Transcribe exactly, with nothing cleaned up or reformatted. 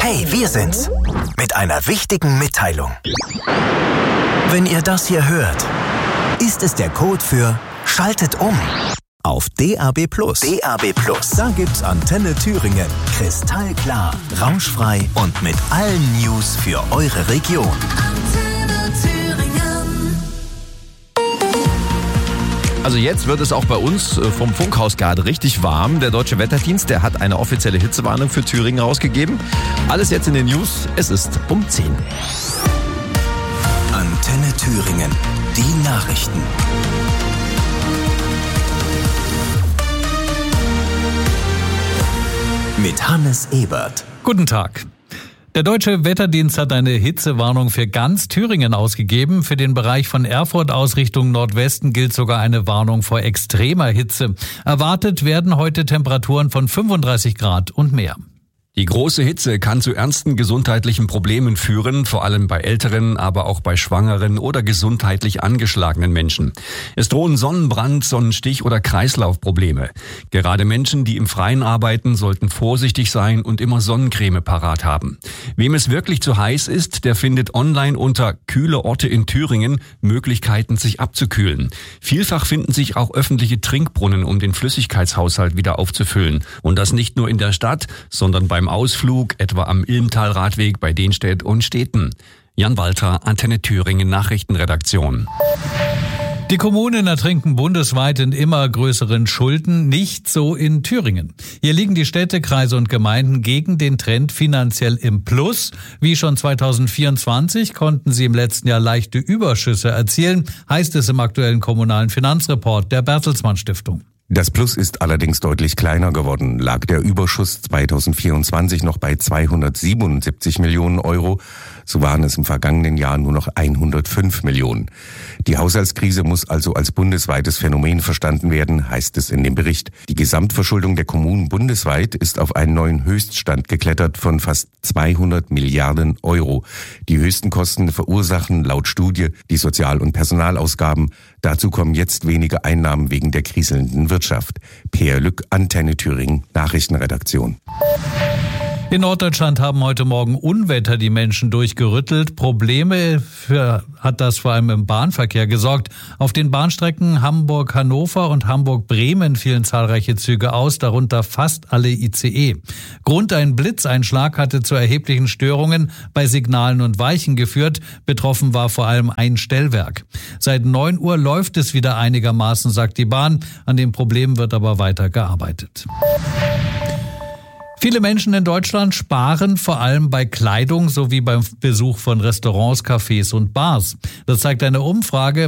Hey, wir sind's. Mit einer wichtigen Mitteilung. Wenn ihr das hier hört, ist es der Code für Schaltet um auf D A B Plus. D A B Plus. Da gibt's Antenne Thüringen. Kristallklar, rauschfrei und mit allen News für eure Region. Antenne Thüringen. Also jetzt wird es auch bei uns vom Funkhaus gerade richtig warm. Der Deutsche Wetterdienst, der hat eine offizielle Hitzewarnung für Thüringen rausgegeben. Alles jetzt in den News. Es ist um zehn. Antenne Thüringen. Die Nachrichten. Mit Hannes Ebert. Guten Tag. Der Deutsche Wetterdienst hat eine Hitzewarnung für ganz Thüringen ausgegeben. Für den Bereich von Erfurt aus Richtung Nordwesten gilt sogar eine Warnung vor extremer Hitze. Erwartet werden heute Temperaturen von fünfunddreißig Grad und mehr. Die große Hitze kann zu ernsten gesundheitlichen Problemen führen, vor allem bei älteren, aber auch bei schwangeren oder gesundheitlich angeschlagenen Menschen. Es drohen Sonnenbrand, Sonnenstich oder Kreislaufprobleme. Gerade Menschen, die im Freien arbeiten, sollten vorsichtig sein und immer Sonnencreme parat haben. Wem es wirklich zu heiß ist, der findet online unter Kühle Orte in Thüringen Möglichkeiten, sich abzukühlen. Vielfach finden sich auch öffentliche Trinkbrunnen, um den Flüssigkeitshaushalt wieder aufzufüllen. Und das nicht nur in der Stadt, sondern beim Ausflug, etwa am Ilmtal-Radweg bei Denstedt und Städten. Jan Walter, Antenne Thüringen Nachrichtenredaktion. Die Kommunen ertrinken bundesweit in immer größeren Schulden, nicht so in Thüringen. Hier liegen die Städte, Kreise und Gemeinden gegen den Trend finanziell im Plus. Wie schon zweitausendvierundzwanzig konnten sie im letzten Jahr leichte Überschüsse erzielen, heißt es im aktuellen kommunalen Finanzreport der Bertelsmann Stiftung. Das Plus ist allerdings deutlich kleiner geworden. Lag der Überschuss zweitausendvierundzwanzig noch bei zweihundertsiebenundsiebzig Millionen Euro, so waren es im vergangenen Jahr nur noch hundertfünf Millionen. Die Haushaltskrise muss also als bundesweites Phänomen verstanden werden, heißt es in dem Bericht. Die Gesamtverschuldung der Kommunen bundesweit ist auf einen neuen Höchststand geklettert von fast zweihundert Milliarden Euro. Die höchsten Kosten verursachen laut Studie die Sozial- und Personalausgaben. Dazu kommen jetzt wenige Einnahmen wegen der kriselnden Wirtschaft. Peer Lück, Antenne Thüringen, Nachrichtenredaktion. In Norddeutschland haben heute Morgen Unwetter die Menschen durchgerüttelt. Probleme für, hat das vor allem im Bahnverkehr gesorgt. Auf den Bahnstrecken Hamburg-Hannover und Hamburg-Bremen fielen zahlreiche Züge aus, darunter fast alle I C E. Grund ein Blitzeinschlag hatte zu erheblichen Störungen bei Signalen und Weichen geführt. Betroffen war vor allem ein Stellwerk. Seit neun Uhr läuft es wieder einigermaßen, sagt die Bahn. An dem Problem wird aber weiter gearbeitet. Viele Menschen in Deutschland sparen vor allem bei Kleidung sowie beim Besuch von Restaurants, Cafés und Bars. Das zeigt eine Umfrage